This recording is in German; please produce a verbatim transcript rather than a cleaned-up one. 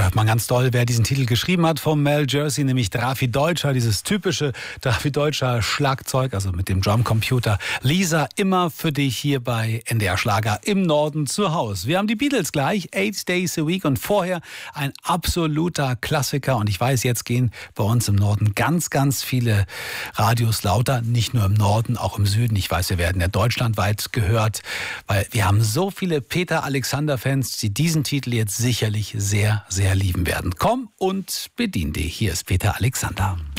hört man ganz doll, wer diesen Titel geschrieben hat vom Mel Jersey, nämlich Drafi Deutscher, dieses typische Drafi Deutscher Schlagzeug, also mit dem Drumcomputer. Lisa, immer für dich hier bei N D R Schlager im Norden zu Hause. Wir haben die Beatles gleich, Eight Days a Week, und vorher ein absoluter Klassiker. Und ich weiß, jetzt gehen bei uns im Norden ganz, ganz viele Radios lauter, nicht nur im Norden, auch im Süden. Ich weiß, wir werden ja deutschlandweit gehört, weil wir haben so viele Peter Alexander-Fans, die diesen Titel jetzt sicherlich sehr, sehr lieben werden. Komm und bedien dich. Hier ist Peter Alexander.